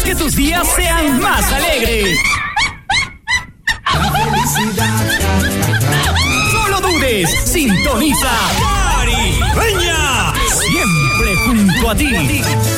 que tus días sean más alegres. No lo dudes, sintoniza Caribeña, siempre junto a ti.